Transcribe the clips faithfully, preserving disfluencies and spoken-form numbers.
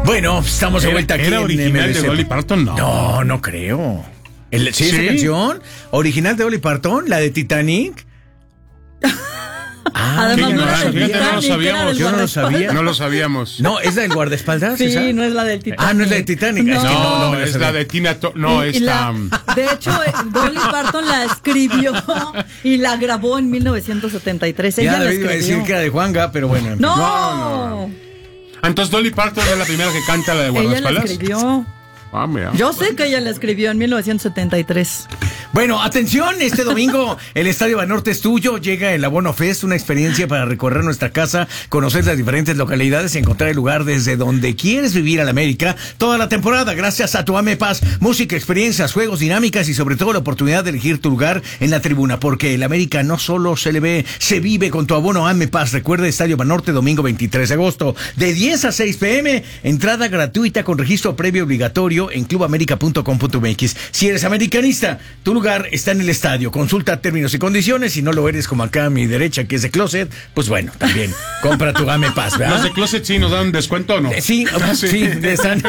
Bueno, estamos de ¿Era, vuelta aquí ¿Era en original M B C. de Dolly Parton? No. No, no creo. El, ¿sí, ¿Sí? esa canción? ¿Original de Dolly Parton? ¿La de Titanic? Ah, Además, qué no era ignorancia. del Fíjate, no lo Titanic, era sabíamos. del Yo no lo sabía. guardaespaldas. No lo sabíamos. No, ¿es la del guardaespaldas? Sí, esa? no es la del Titanic. Ah, no es la de Titanic. No. Es que No, no me la es sabía. la de Tina To- No, Y- y esta. la- de hecho, eh, Dolly Parton la escribió y la grabó en mil novecientos setenta y tres. Ella Ya la David iba a escribió. decir que era de Juanga, pero bueno. No, No, no, Entonces Dolly Parton es la primera que canta la de ella la guardaespaldas. escribió. Ah, mira. Yo sé que ella la escribió en mil novecientos setenta y tres. Bueno, atención, este domingo el Estadio Banorte es tuyo, llega el Abono Fest, una experiencia para recorrer nuestra casa, conocer las diferentes localidades y encontrar el lugar desde donde quieres vivir a la América toda la temporada, gracias a tu AMEPAS, música, experiencias, juegos, dinámicas y sobre todo la oportunidad de elegir tu lugar en la tribuna, porque el América no solo se le ve, se vive con tu abono AMEPAS. Recuerda, Estadio Banorte, domingo veintitrés de agosto, de diez a seis pm, entrada gratuita con registro previo obligatorio en club américa punto com punto m x. Si eres americanista, tu lugar está en el estadio. Consulta términos y condiciones. Si no lo eres, como acá a mi derecha, que es de Closet, pues bueno, también compra tu Game Pass, ¿verdad? ¿Los de Closet sí nos dan descuento o no? Eh, Sí, Ah, sí, sí. les dan.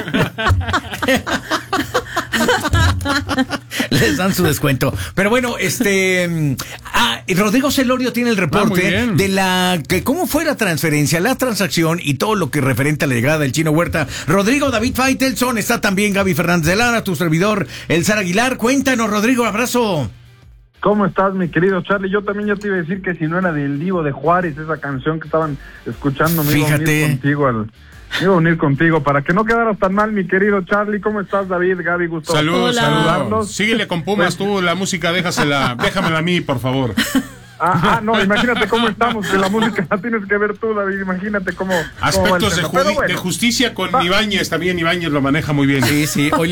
Les dan su descuento. Pero bueno, este. Ah, Rodrigo Celorio tiene el Ah, muy reporte bien. de la. que cómo fue la transferencia, la transacción y todo lo que referente a la llegada del Chino Huerta. Rodrigo, David Faitelson, está también Gaby Fernández de Lara, tu servidor, El Zar Aguilar. Cuéntanos, Rodrigo, abrazo. ¿Cómo estás, mi querido Charlie? Yo también ya te iba a decir que si no era del Divo de Juárez, esa canción que estaban escuchando, me iba a Fíjate. unir contigo al... Me iba a unir contigo para que no quedaras tan mal, mi querido Charlie. ¿Cómo estás, David? Gaby, gusto Saludos, Hola. saludos. saludarlos. Síguele con Pumas tú, la música, déjasela, déjamela a mí, por favor. Ah, ah, no, imagínate cómo estamos, que la música la tienes que ver tú, David. Imagínate cómo... cómo va el Aspectos de, tema. judi- Pero bueno, de justicia con va. Ibáñez, también Ibáñez lo maneja muy bien. Sí, sí. Hoy